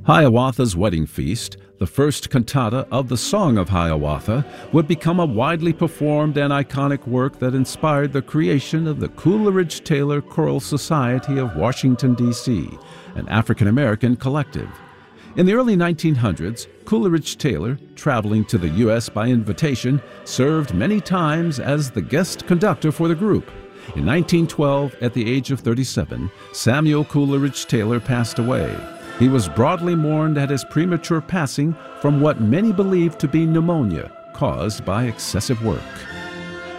Hiawatha's Wedding Feast, the first cantata of the Song of Hiawatha, would become a widely performed and iconic work that inspired the creation of the Coleridge-Taylor Choral Society of Washington, D.C., an African-American collective. In the early 1900s, Coleridge-Taylor, traveling to the U.S. by invitation, served many times as the guest conductor for the group. In 1912, at the age of 37, Samuel Coleridge-Taylor passed away. He was broadly mourned at his premature passing from what many believed to be pneumonia caused by excessive work.